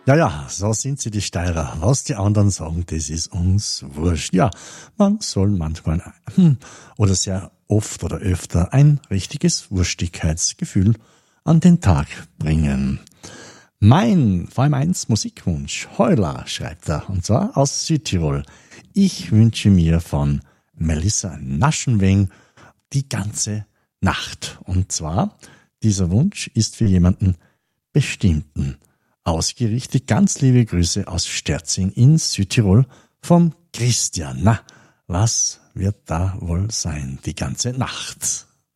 Ja, so sind sie, die Steirer. Was die anderen sagen, das ist uns wurscht. Ja, man soll manchmal oder sehr oft oder öfter ein richtiges Wurstigkeitsgefühl an den Tag bringen. Mein VM1 Musikwunsch, Heuler, schreibt er, und zwar aus Südtirol. Ich wünsche mir von Melissa Naschenweng die ganze Nacht. Und zwar, dieser Wunsch ist für jemanden Bestimmten ausgerichtet. Ganz liebe Grüße aus Sterzing in Südtirol vom Christian. Na, was wird da wohl sein die ganze Nacht?